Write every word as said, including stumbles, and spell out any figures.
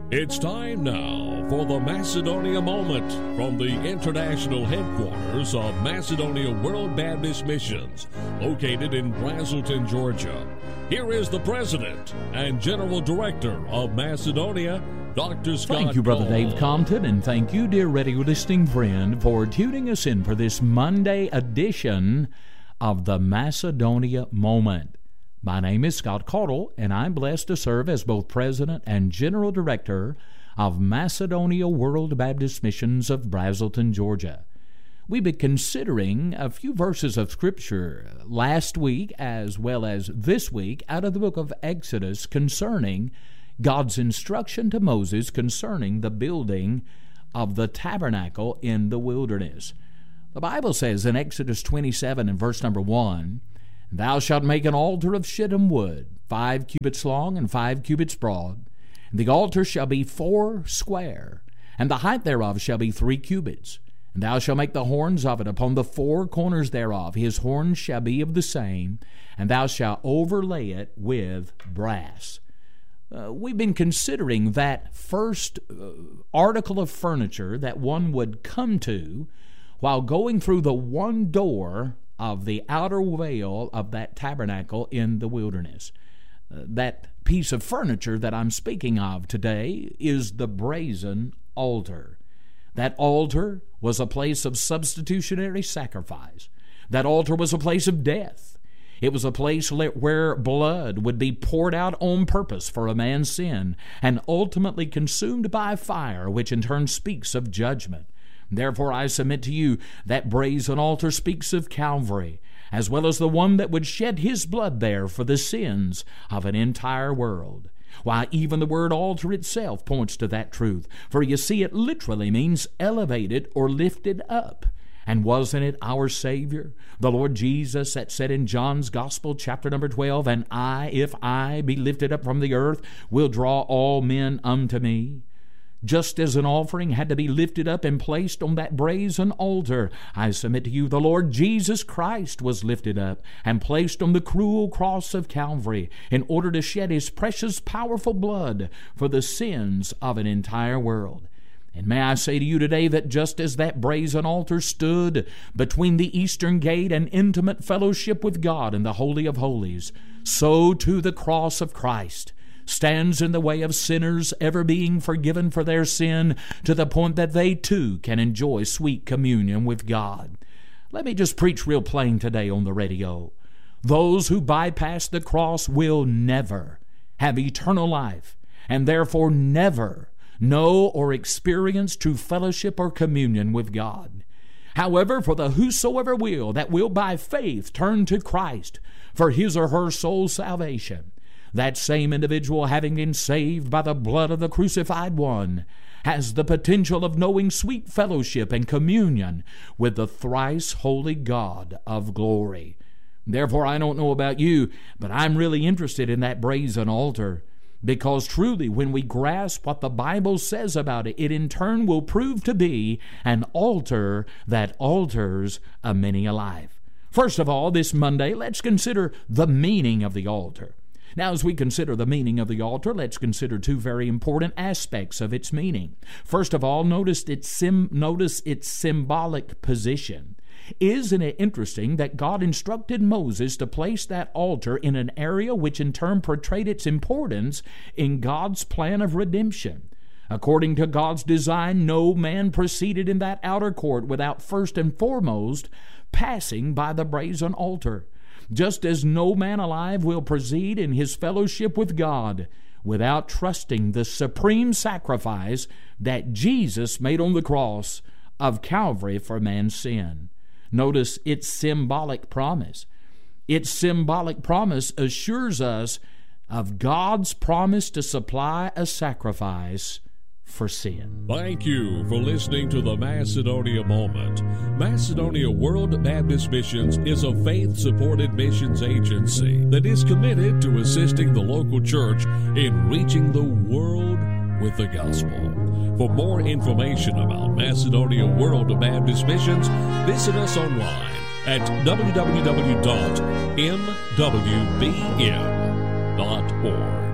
It's time now for the Macedonia Moment from the international headquarters of Macedonia World Baptist Missions, located in Braselton, Georgia. Here is the President and General Director of Macedonia, Doctor Scott Thank you, Brother Cole. Dave Compton, and thank you, dear radio listening friend, for tuning us in for this Monday edition of the Macedonia Moment. My name is Scott Caudill, and I'm blessed to serve as both President and General Director of Macedonia World Baptist Missions of Braselton, Georgia. We've been considering a few verses of Scripture last week as well as this week out of the book of Exodus concerning God's instruction to Moses concerning the building of the tabernacle in the wilderness. The Bible says in Exodus twenty-seven and verse number one, "Thou shalt make an altar of shittim wood, five cubits long and five cubits broad. And the altar shall be four square, and the height thereof shall be three cubits. And thou shalt make the horns of it upon the four corners thereof. His horns shall be of the same, and thou shalt overlay it with brass." Uh, we've been considering that first uh, article of furniture that one would come to while going through the one door of the outer veil of that tabernacle in the wilderness. Uh, that piece of furniture that I'm speaking of today is the brazen altar. That altar was a place of substitutionary sacrifice. That altar was a place of death. It was a place where blood would be poured out on purpose for a man's sin and ultimately consumed by fire, which in turn speaks of judgment. Therefore, I submit to you that brazen altar speaks of Calvary, as well as the one that would shed his blood there for the sins of an entire world. Why, even the word altar itself points to that truth, for you see, it literally means elevated or lifted up. And wasn't it our Savior, the Lord Jesus, that said in John's Gospel, chapter number twelve, "And I, if I be lifted up from the earth, will draw all men unto me"? Just as an offering had to be lifted up and placed on that brazen altar, I submit to you the Lord Jesus Christ was lifted up and placed on the cruel cross of Calvary in order to shed his precious, powerful blood for the sins of an entire world. And may I say to you today that just as that brazen altar stood between the eastern gate and intimate fellowship with God in the Holy of Holies, so too the cross of Christ stands in the way of sinners ever being forgiven for their sin to the point that they too can enjoy sweet communion with God. Let me just preach real plain today on the radio. Those who bypass the cross will never have eternal life, and therefore never know or experience true fellowship or communion with God. However, for the whosoever will, that will by faith turn to Christ for his or her soul's salvation, that same individual, having been saved by the blood of the crucified one, has the potential of knowing sweet fellowship and communion with the thrice holy God of glory. Therefore, I don't know about you, but I'm really interested in that brazen altar, because truly when we grasp what the Bible says about it, it in turn will prove to be an altar that alters a many a life. First of all, this Monday, let's consider the meaning of the altar. Now, as we consider the meaning of the altar, let's consider two very important aspects of its meaning. First of all, notice its, sim- notice its symbolic position. Isn't it interesting that God instructed Moses to place that altar in an area which in turn portrayed its importance in God's plan of redemption? According to God's design, no man proceeded in that outer court without first and foremost passing by the brazen altar. Just as no man alive will proceed in his fellowship with God without trusting the supreme sacrifice that Jesus made on the cross of Calvary for man's sin. Notice its symbolic promise. Its symbolic promise assures us of God's promise to supply a sacrifice for sin. Thank you for listening to the Macedonia Moment. Macedonia World Baptist Missions is a faith-supported missions agency that is committed to assisting the local church in reaching the world with the gospel. For more information about Macedonia World Baptist Missions, visit us online at w w w dot m w b m dot org.